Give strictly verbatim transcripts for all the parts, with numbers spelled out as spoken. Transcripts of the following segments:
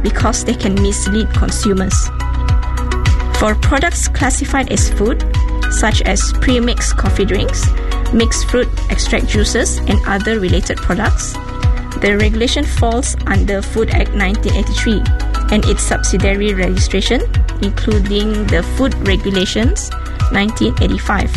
because they can mislead consumers. For products classified as food, such as pre-mixed coffee drinks, mixed fruit extract juices, and other related products, the regulation falls under Food Act nineteen eighty-three and its subsidiary registration, including the Food Regulations nineteen eighty-five.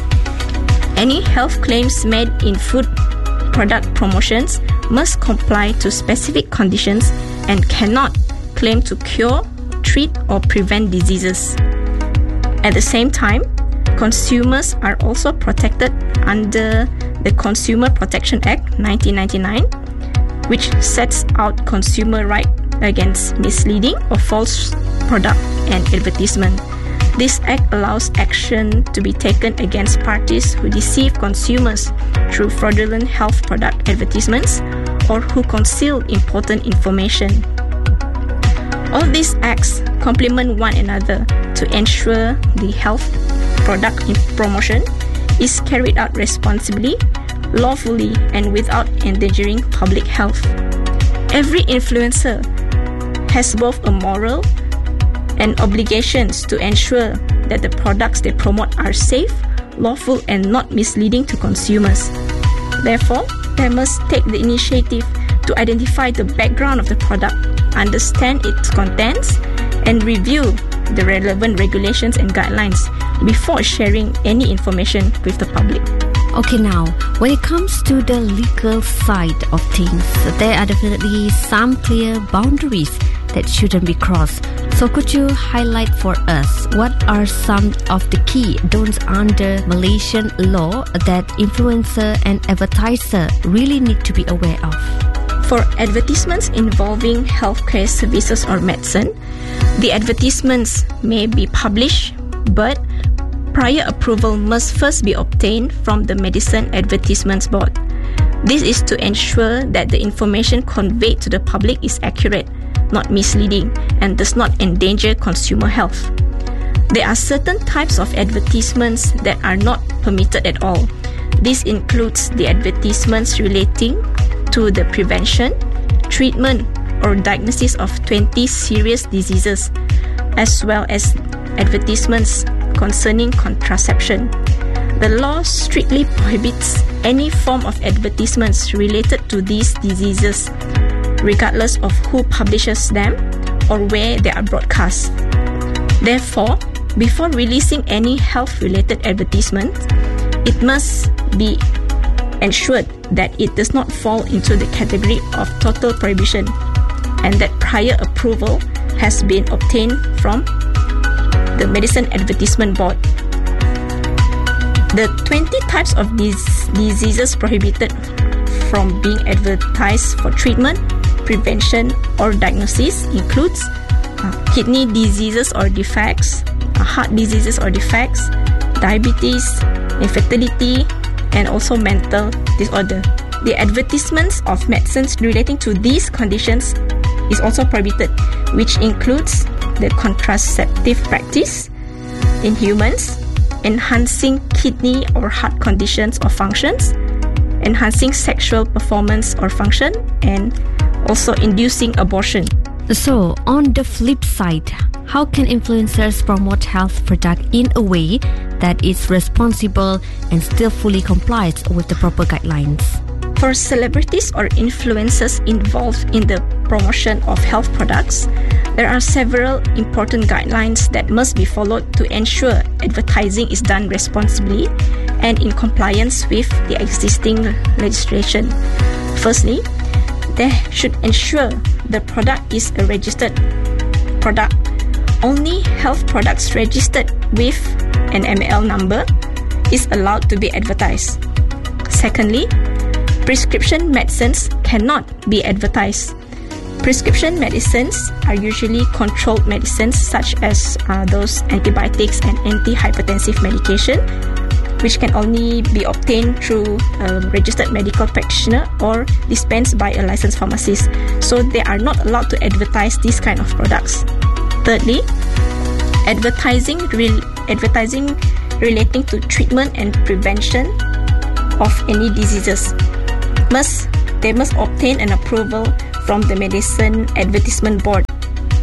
Any health claims made in food product promotions must comply to specific conditions and cannot claim to cure, treat, or prevent diseases. At the same time, consumers are also protected under the Consumer Protection Act nineteen ninety-nine, which sets out consumer right against misleading or false product and advertisement. This act allows action to be taken against parties who deceive consumers through fraudulent health product advertisements or who conceal important information. All these acts complement one another to ensure the health product promotion is carried out responsibly, lawfully, and without endangering public health. Every influencer has both a moral and obligations to ensure that the products they promote are safe, lawful, and not misleading to consumers. Therefore, they must take the initiative to identify the background of the product, understand its contents, and review the relevant regulations and guidelines before sharing any information with the public. Okay, now, when it comes to the legal side of things, there are definitely some clear boundaries that shouldn't be crossed. So could you highlight for us what are some of the key don'ts under Malaysian law that influencer and advertiser really need to be aware of? For advertisements involving healthcare services or medicine, the advertisements may be published, but prior approval must first be obtained from the Medicine Advertisements Board. This is to ensure that the information conveyed to the public is accurate, not misleading, and does not endanger consumer health. There are certain types of advertisements that are not permitted at all. This includes the advertisements relating to the prevention, treatment, or diagnosis of twenty serious diseases, as well as advertisements concerning contraception. The law strictly prohibits any form of advertisements related to these diseases, regardless of who publishes them or where they are broadcast. Therefore, before releasing any health-related advertisement, it must be ensured that it does not fall into the category of total prohibition and that prior approval has been obtained from the Medicine Advertisement Board. The twenty types of these diseases prohibited from being advertised for treatment, prevention, or diagnosis includes uh, kidney diseases or defects, uh, heart diseases or defects, diabetes, infertility, and also mental disorder. The advertisements of medicines relating to these conditions is also prohibited, which includes the contraceptive practice in humans, enhancing kidney or heart conditions or functions, enhancing sexual performance or function, and also inducing abortion. So, on the flip side, how can influencers promote health product in a way that is responsible and still fully complies with the proper guidelines? For celebrities or influencers involved in the promotion of health products, there are several important guidelines that must be followed to ensure advertising is done responsibly and in compliance with the existing legislation. Firstly, they should ensure the product is a registered product. Only health products registered with an M L number is allowed to be advertised. Secondly, prescription medicines cannot be advertised. Prescription medicines are usually controlled medicines such as uh, those antibiotics and antihypertensive medication, which can only be obtained through a registered medical practitioner or dispensed by a licensed pharmacist. So they are not allowed to advertise these kind of products. Thirdly, advertising re- advertising relating to treatment and prevention of any diseases must they must obtain an approval from the Medicine Advertisement Board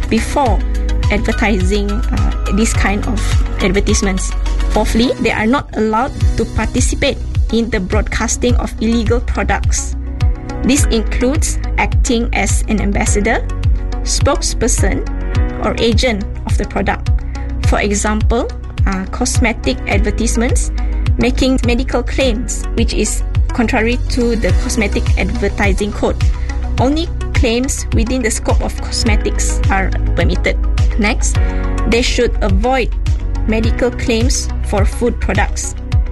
before advertising uh, this kind of advertisements. Fourthly, they are not allowed to participate in the broadcasting of illegal products. This includes acting as an ambassador, spokesperson, or agent of the product. For example, uh, cosmetic advertisements making medical claims, which is contrary to the Cosmetic Advertising Code. Only claims within the scope of cosmetics are permitted. Next, they should avoid medical claims for food products.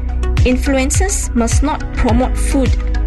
Influencers must not promote food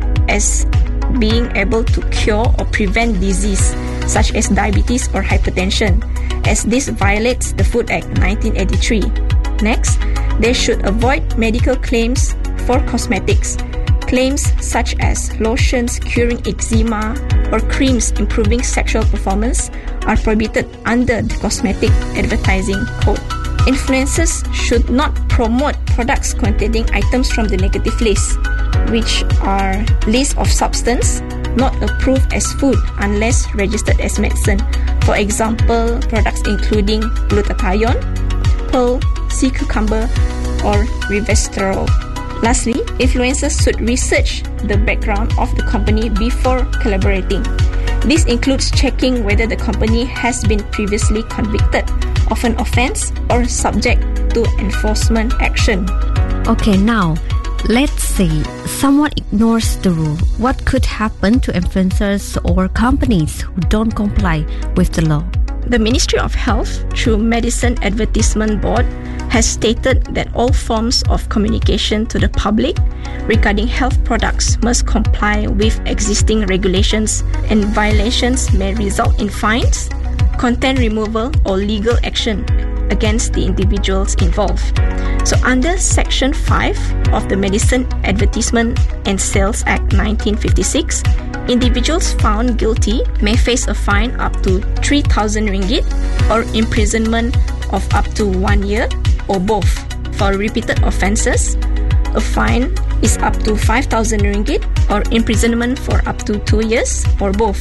as being able to cure or prevent disease such as diabetes or hypertension, as this violates the Food Act nineteen eighty-three. Next, they should avoid medical claims for cosmetics. Claims such as lotions curing eczema or creams improving sexual performance are prohibited under the Cosmetic Advertising Code. Influencers should not promote products containing items from the negative list, which are lists of substance not approved as food unless registered as medicine. For example, products including glutathione, pearl, sea cucumber, or resveratrol. Lastly, influencers should research the background of the company before collaborating. This includes checking whether the company has been previously convicted of an offense or subject to enforcement action. Okay, now, let's say someone ignores the rule. What could happen to influencers or companies who don't comply with the law? The Ministry of Health, through Medicine Advertisement Board, has stated that all forms of communication to the public regarding health products must comply with existing regulations, and violations may result in fines, content removal, or legal action against the individuals involved. So under Section five of the Medicine Advertisement and Sales Act nineteen fifty-six, individuals found guilty may face a fine up to three thousand ringgit or imprisonment of up to one year or both. For repeated offences, a fine is up to five thousand ringgit or imprisonment for up to two years or both.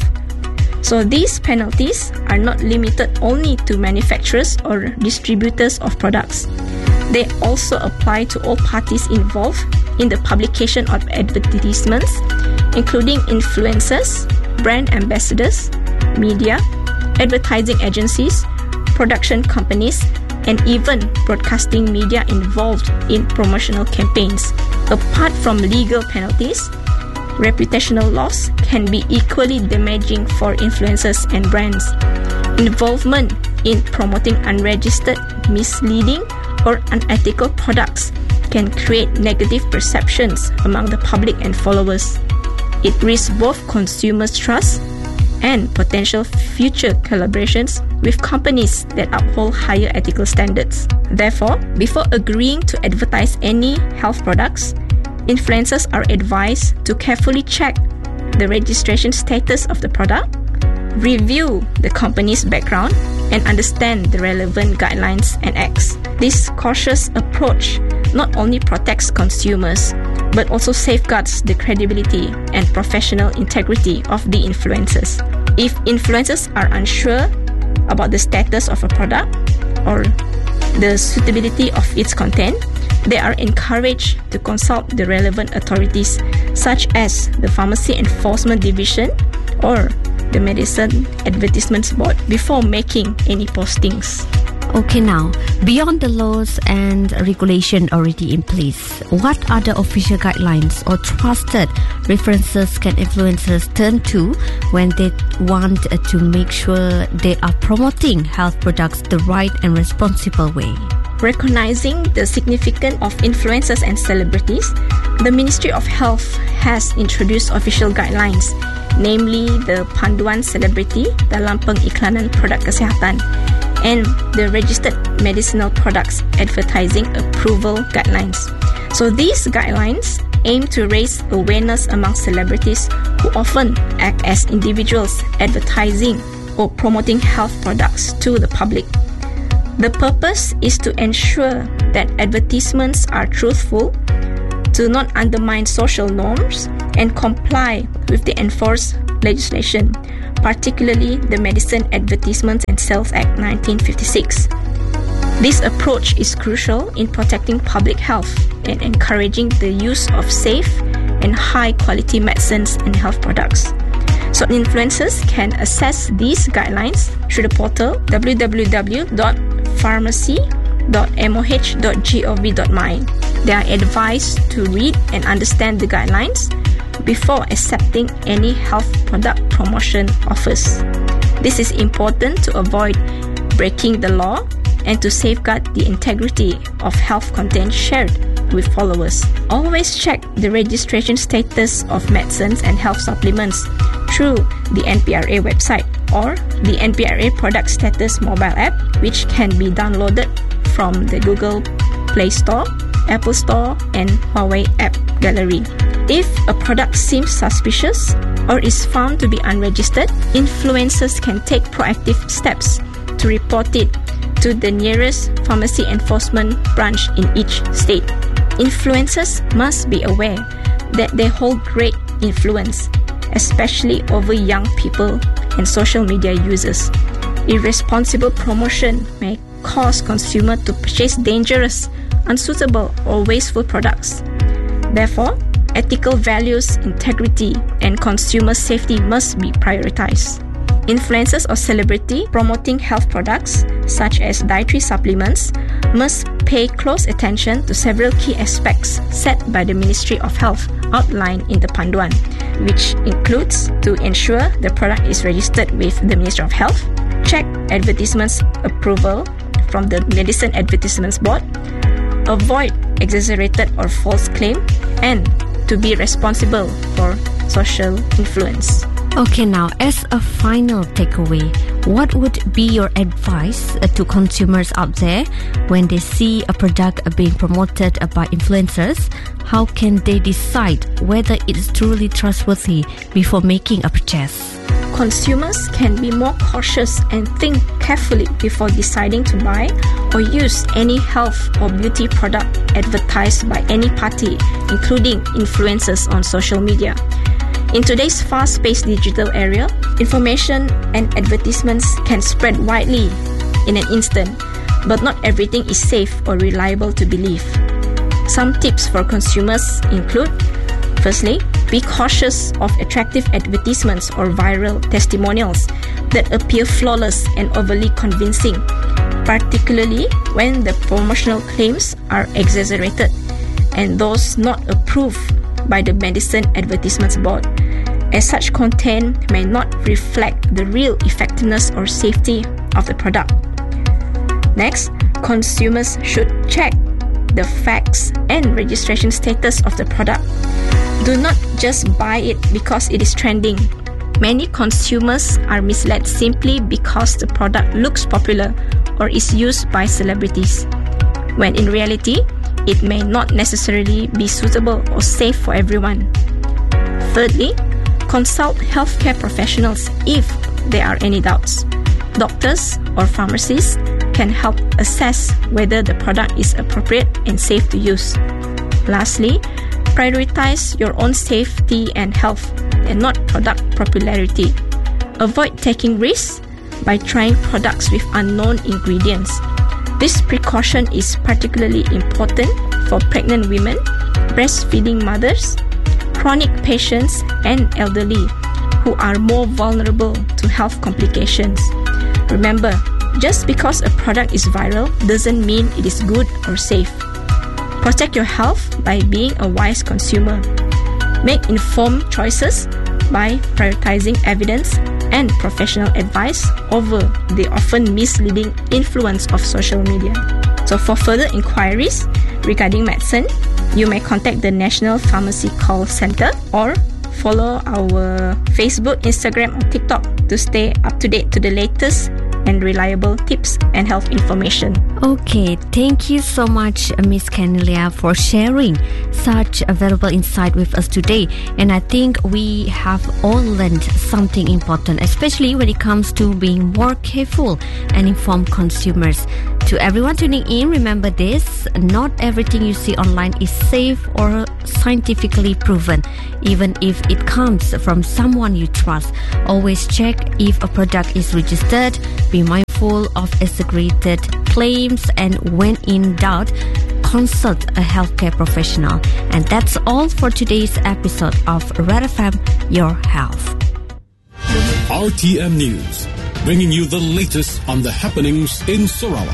So these penalties are not limited only to manufacturers or distributors of products. They also apply to all parties involved in the publication of advertisements, including influencers, brand ambassadors, media, advertising agencies, production companies, and even broadcasting media involved in promotional campaigns. Apart from legal penalties, reputational loss can be equally damaging for influencers and brands. Involvement in promoting unregistered, misleading, or unethical products can create negative perceptions among the public and followers. It risks both consumers' trust and potential future collaborations with companies that uphold higher ethical standards. Therefore, before agreeing to advertise any health products, influencers are advised to carefully check the registration status of the product, review the company's background, and understand the relevant guidelines and acts. This cautious approach not only protects consumers, but also safeguards the credibility and professional integrity of the influencers. If influencers are unsure about the status of a product or the suitability of its content, they are encouraged to consult the relevant authorities such as the Pharmacy Enforcement Division or the Medicine Advertisements Board before making any postings. Okay, now, beyond the laws and regulation already in place, what other official guidelines or trusted references can influencers turn to when they want to make sure they are promoting health products the right and responsible way? Recognizing the significance of influencers and celebrities, the Ministry of Health has introduced official guidelines, namely the Panduan Selebriti dalam Pengiklanan Produk Kesihatan and the Registered Medicinal Products Advertising Approval Guidelines. So these guidelines aim to raise awareness among celebrities who often act as individuals advertising or promoting health products to the public. The purpose is to ensure that advertisements are truthful, to not undermine social norms, and comply with the enforced legislation, particularly the Medicine Advertisements and Sales Act nineteen fifty-six. This approach is crucial in protecting public health and encouraging the use of safe and high-quality medicines and health products. So influencers can access these guidelines through the portal w w w dot pharmacy dot m o h dot gov dot m y. They are advised to read and understand the guidelines before accepting any health product promotion offers. This is important to avoid breaking the law and to safeguard the integrity of health content shared with followers. Always check the registration status of medicines and health supplements through the N P R A website or the N P R A Product Status mobile app, which can be downloaded from the Google Play Store, Apple Store, and Huawei App Gallery. If a product seems suspicious or is found to be unregistered, influencers can take proactive steps to report it to the nearest pharmacy enforcement branch in each state. Influencers must be aware that they hold great influence, especially over young people and social media users. Irresponsible promotion may cause consumers to purchase dangerous, unsuitable, or wasteful products. Therefore, ethical values, integrity, and consumer safety must be prioritized. Influencers or celebrity promoting health products, such as dietary supplements, must pay close attention to several key aspects set by the Ministry of Health outlined in the Panduan, which includes to ensure the product is registered with the Ministry of Health, check advertisements approval from the Medicine Advertisements Board, avoid exaggerated or false claim, and to be responsible for social influence. Okay, now as a final takeaway, what would be your advice uh, to consumers out there when they see a product uh, being promoted uh, by influencers? How can they decide whether it's truly trustworthy before making a purchase? Consumers can be more cautious and think carefully before deciding to buy or use any health or beauty product advertised by any party, including influencers on social media. In today's fast-paced digital era, information and advertisements can spread widely in an instant, but not everything is safe or reliable to believe. Some tips for consumers include: firstly, be cautious of attractive advertisements or viral testimonials that appear flawless and overly convincing, particularly when the promotional claims are exaggerated and those not approved by the Medicine Advertisements Board, as such content may not reflect the real effectiveness or safety of the product. Next, consumers should check the facts and registration status of the product. Do not just buy it because it is trending. Many consumers are misled simply because the product looks popular or is used by celebrities, when in reality, it may not necessarily be suitable or safe for everyone. Thirdly, consult healthcare professionals if there are any doubts. Doctors or pharmacists can help assess whether the product is appropriate and safe to use. Lastly, prioritize your own safety and health and not product popularity. Avoid taking risks by trying products with unknown ingredients. This precaution is particularly important for pregnant women, breastfeeding mothers, chronic patients, and elderly who are more vulnerable to health complications. Remember, just because a product is viral doesn't mean it is good or safe. Protect your health by being a wise consumer. Make informed choices by prioritizing evidence and professional advice over the often misleading influence of social media. So for further inquiries regarding medicine, you may contact the National Pharmacy Call Center or follow our Facebook, Instagram, or TikTok to stay up to date to the latest and reliable tips and health information. Okay, thank you so much, Miss Kanelia, for sharing such a valuable insight with us today. And I think we have all learned something important, especially when it comes to being more careful and informed consumers. To everyone tuning in, remember this: not everything you see online is safe or scientifically proven, even if it comes from someone you trust. Always check if a product is registered, be mindful of exaggerated claims, and when in doubt, consult a healthcare professional. And that's all for today's episode of Red F M, Your Health. R T M News, bringing you the latest on the happenings in Sarawak.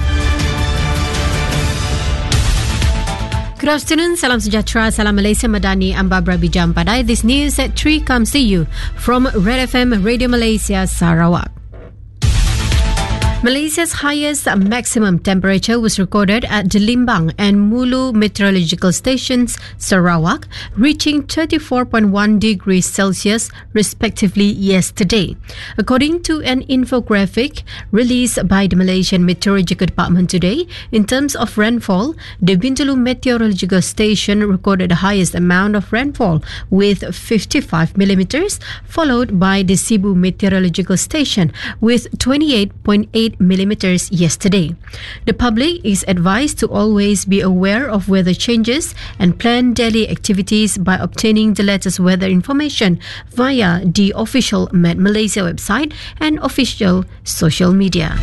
Good afternoon, salam sejahtera, salam Malaysia Madani, I'm Barbara Bijam Padai. This news at three comes to you from Red F M Radio Malaysia, Sarawak. Malaysia's highest maximum temperature was recorded at the Limbang and Mulu meteorological stations, Sarawak, reaching thirty-four point one degrees Celsius respectively yesterday. According to an infographic released by the Malaysian Meteorological Department today, in terms of rainfall, the Bintulu meteorological station recorded the highest amount of rainfall with fifty-five millimeters, followed by the Sibu meteorological station with twenty-eight point eight millimeters yesterday. The public is advised to always be aware of weather changes and plan daily activities by obtaining the latest weather information via the official Met Malaysia website and official social media.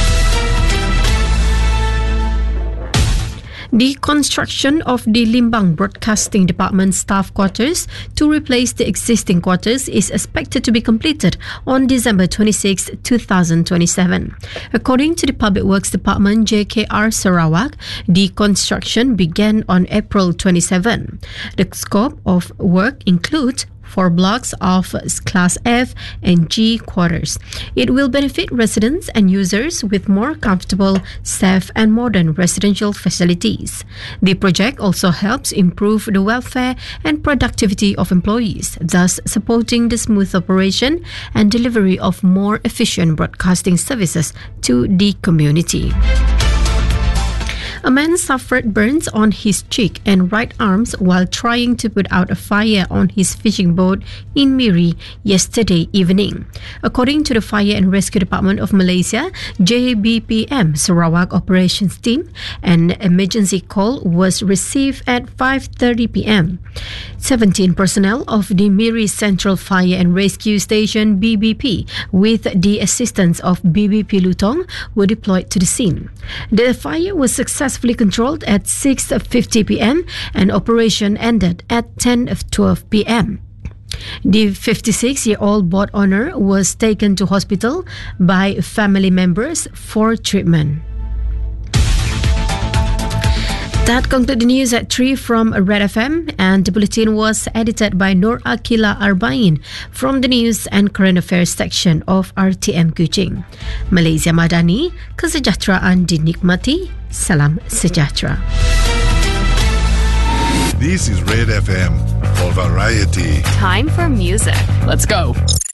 The construction of the Limbang Broadcasting Department staff quarters to replace the existing quarters is expected to be completed on December twenty-sixth, twenty twenty-seven. According to the Public Works Department, J K R Sarawak, the construction began on April twenty-seventh. The scope of work includes four blocks of Class F and G quarters. It will benefit residents and users with more comfortable, safe and modern residential facilities. The project also helps improve the welfare and productivity of employees, thus supporting the smooth operation and delivery of more efficient broadcasting services to the community. A man suffered burns on his cheek and right arms while trying to put out a fire on his fishing boat in Miri yesterday evening. According to the Fire and Rescue Department of Malaysia, J B P M Sarawak Operations Team, an emergency call was received at five thirty p.m. seventeen personnel of the Miri Central Fire and Rescue Station B B P, with the assistance of B B P Lutong, were deployed to the scene. The fire was successfully controlled at six fifty p.m. and operation ended at ten twelve p.m. The fifty-six-year-old boat owner was taken to hospital by family members for treatment. That concludes the news at three from Red F M, and the bulletin was edited by Nur Akila Arbain from the News and Current Affairs section of R T M Kuching. Malaysia Madani, kesejahteraan dinikmati. Salam sejahtera. This is Red F M for variety. Time for music. Let's go.